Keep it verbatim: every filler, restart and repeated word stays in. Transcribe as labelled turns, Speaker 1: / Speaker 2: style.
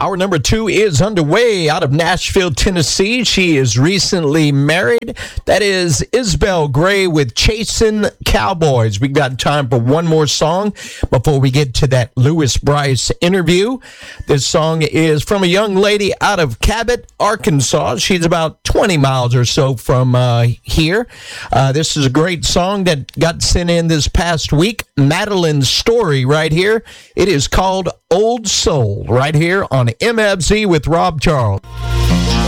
Speaker 1: Hour number two is underway out of Nashville, Tennessee. She is recently married. That is Isabel Gray with Chasing Cowboys. We got time for one more song before we get to that Lewis Bryce interview. This song is from a young lady out of Cabot, Arkansas. She's about twenty miles or so from uh, here. Uh, this is a great song that got sent in this past week. Madeline's Story right here. It is called Old Soul right here on M F Z with Rob Charles.